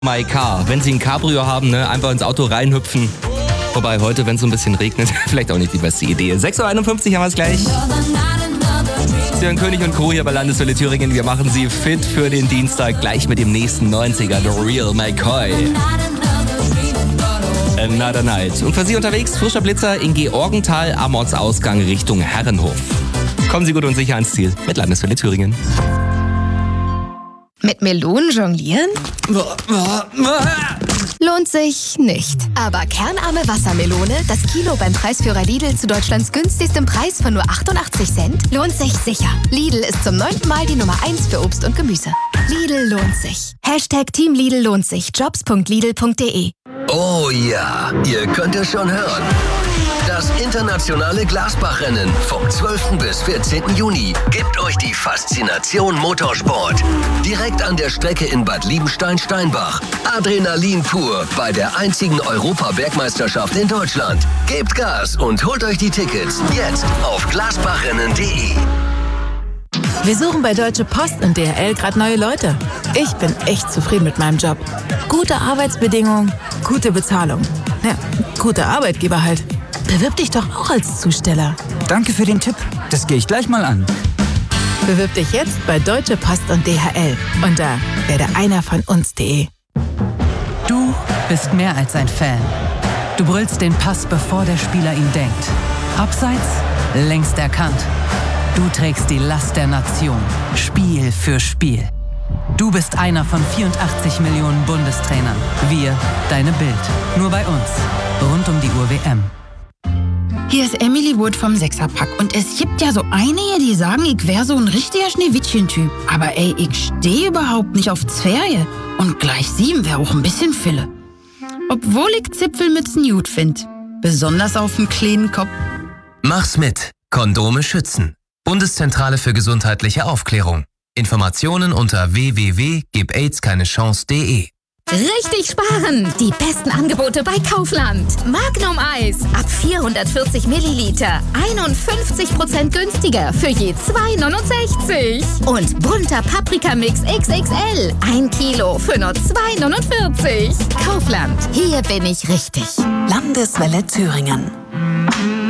My Car. Wenn Sie ein Cabrio haben, ne, einfach ins Auto reinhüpfen. Wobei heute, wenn es so ein bisschen regnet, vielleicht auch nicht die beste Idee. 6.51 Uhr haben wir es gleich. Sie hören König und Co. hier bei Landeswelle Thüringen. Wir machen Sie fit für den Dienstag gleich mit dem nächsten 90er, The Real McCoy. Another Night. Und für Sie unterwegs, frischer Blitzer in Georgenthal am Ortsausgang Richtung Herrenhof. Kommen Sie gut und sicher ans Ziel mit Landeswelle Thüringen. Mit Melonen jonglieren? Lohnt sich nicht. Aber kernarme Wassermelone, das Kilo beim Preisführer Lidl zu Deutschlands günstigstem Preis von nur 88 Cent, lohnt sich sicher. Lidl ist zum 9. Mal die Nummer 1 für Obst und Gemüse. Lidl lohnt sich. #Team Lidl lohnt sich. Jobs.lidl.de. Oh ja, ihr könnt es schon hören. Das internationale Glasbach-Rennen vom 12. bis 14. Juni gibt euch die Faszination Motorsport. Direkt an der Strecke in Bad Liebenstein-Steinbach. Adrenalin pur bei der einzigen Europabergmeisterschaft in Deutschland. Gebt Gas und holt euch die Tickets jetzt auf glasbachrennen.de. Wir suchen bei Deutsche Post und DHL gerade neue Leute. Ich bin echt zufrieden mit meinem Job. Gute Arbeitsbedingungen, gute Bezahlung. Ja, guter Arbeitgeber halt. Bewirb dich doch auch als Zusteller. Danke für den Tipp. Das gehe ich gleich mal an. Bewirb dich jetzt bei Deutsche Post und DHL unter werdeeinervonUns.de. Du bist mehr als ein Fan. Du brüllst den Pass, bevor der Spieler ihn denkt. Abseits, längst erkannt. Du trägst die Last der Nation, Spiel für Spiel. Du bist einer von 84 Millionen Bundestrainern. Wir, deine Bild. Nur bei uns. Rund um die Uhr WM. Hier ist Emily Wood vom Sechserpack. Und es gibt ja so einige, die sagen, ich wäre so ein richtiger Schneewittchen-Typ. Aber ey, ich stehe überhaupt nicht auf Zwerge. Und gleich 7 wäre auch ein bisschen Fille. Obwohl ich Zipfelmützen gut finde. Besonders auf dem kleinen Kopf. Mach's mit. Kondome schützen. Bundeszentrale für gesundheitliche Aufklärung. Informationen unter www.gebaidskeinechance.de. Richtig sparen! Die besten Angebote bei Kaufland. Magnum Eis ab 440 Milliliter. 51% günstiger für je 2,69. Und bunter Paprikamix XXL. 1 Kilo für nur 2,49. Kaufland. Hier bin ich richtig. Landeswelle Thüringen.